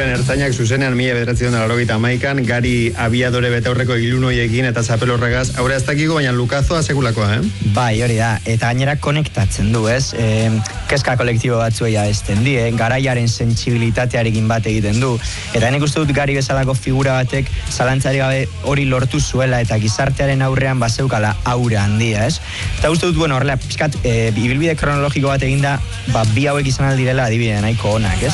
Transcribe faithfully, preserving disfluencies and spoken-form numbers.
zituen ertzainak zuzenean mila bederatziehun eta laurogeita hamaikan, gari abiadore betaurreko ilunoiekin eta zapelorregaz, aurre ez dakiko, baina lukazoa sekulakoa, eh? Bai, hori da, eta gainera konektatzen du, ez? E, keska kolektibo batzuea ezten die, garaiaren sentsibilitatearekin bat egiten du, eta nik uste dut gari bezalako figura batek zalantzari gabe hori lortu zuela eta gizartearen aurrean bazeukala aura handia, ez? Eta uste dut, bueno, horrela, pizkat, e, ibilbide kronologiko bat eginda, ba, bi hauek izan aldirela adibide nahiko onak, ez?